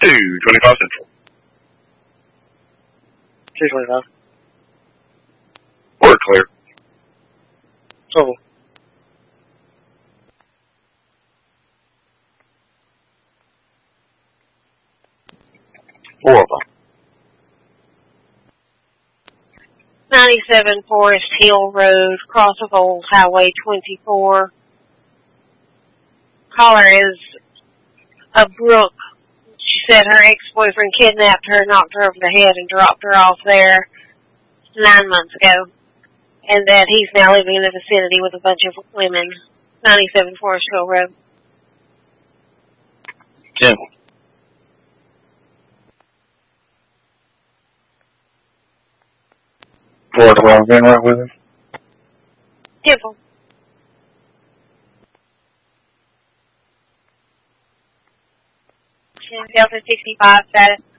225 Central. 225. We're clear. Trouble. Four of them. 97 Forest Hill Road, cross of Old Highway 24. Caller is a Brooke. She said her ex-boyfriend kidnapped her, knocked her over the head, and dropped her off there 9 months ago. And that he's now living in the vicinity with a bunch of women. 97 Forest Hill Road. 10. Florida, well, been right with him. Temple. Delta 65 status.